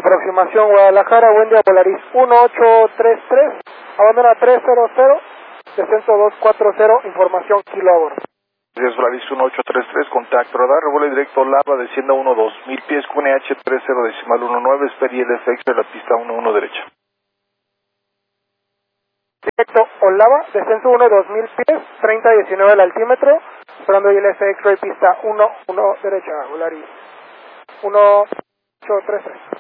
Aproximación Guadalajara, buen día, Volaris 1833, abandona 300, descenso 240, información kilo a bordo. Gracias, Volaris 1833, contacto radar, revuelo directo Lava, descienda 2000 pies, QNH 30.19, espera ILFX de la pista 11 derecha. Directo Olava, descenso 2000 pies, 30.19 el altímetro, esperando ILF X-Ray pista 11 derecha, Volaris 1833.